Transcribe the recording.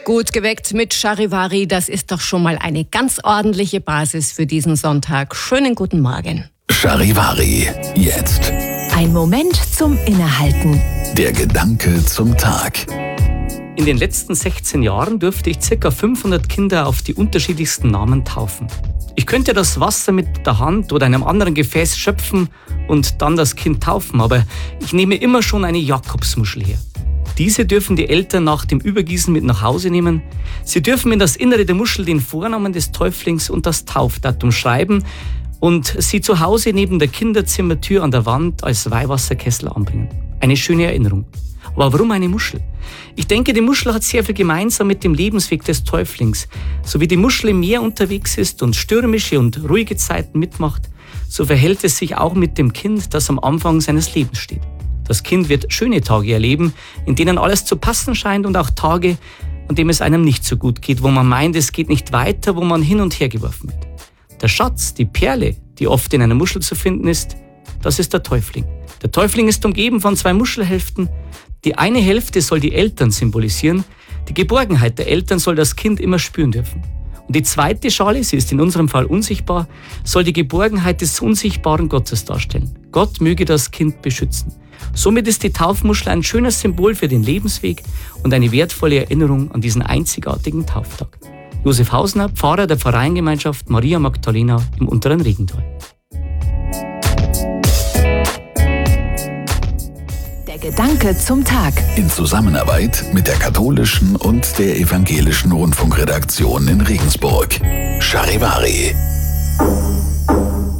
Gut geweckt mit Charivari, das ist doch schon mal eine ganz ordentliche Basis für diesen Sonntag. Schönen guten Morgen. Charivari, jetzt. Ein Moment zum Innehalten. Der Gedanke zum Tag. In den letzten 16 Jahren durfte ich ca. 500 Kinder auf die unterschiedlichsten Namen taufen. Ich könnte das Wasser mit der Hand oder einem anderen Gefäß schöpfen und dann das Kind taufen, aber ich nehme immer schon eine Jakobsmuschel her. Diese dürfen die Eltern nach dem Übergießen mit nach Hause nehmen. Sie dürfen in das Innere der Muschel den Vornamen des Täuflings und das Taufdatum schreiben und sie zu Hause neben der Kinderzimmertür an der Wand als Weihwasserkessel anbringen. Eine schöne Erinnerung. Aber warum eine Muschel? Ich denke, die Muschel hat sehr viel gemeinsam mit dem Lebensweg des Täuflings. So wie die Muschel im Meer unterwegs ist und stürmische und ruhige Zeiten mitmacht, so verhält es sich auch mit dem Kind, das am Anfang seines Lebens steht. Das Kind wird schöne Tage erleben, in denen alles zu passen scheint und auch Tage, an denen es einem nicht so gut geht, wo man meint, es geht nicht weiter, wo man hin und her geworfen wird. Der Schatz, die Perle, die oft in einer Muschel zu finden ist, das ist der Täufling. Der Täufling ist umgeben von 2 Muschelhälften. Die eine Hälfte soll die Eltern symbolisieren. Die Geborgenheit der Eltern soll das Kind immer spüren dürfen. Und die zweite Schale, sie ist in unserem Fall unsichtbar, soll die Geborgenheit des unsichtbaren Gottes darstellen. Gott möge das Kind beschützen. Somit ist die Taufmuschel ein schönes Symbol für den Lebensweg und eine wertvolle Erinnerung an diesen einzigartigen Tauftag. Josef Hausner, Pfarrer der Pfarreiengemeinschaft Maria Magdalena im Unteren Regental. Der Gedanke zum Tag. In Zusammenarbeit mit der katholischen und der evangelischen Rundfunkredaktion in Regensburg. Charivari.